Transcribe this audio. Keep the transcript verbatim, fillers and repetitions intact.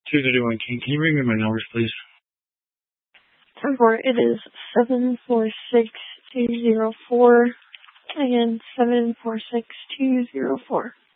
two thirty-one King. Can you bring me my numbers, please? ten four, it is seven four six two zero four. Again, seven four six two zero four.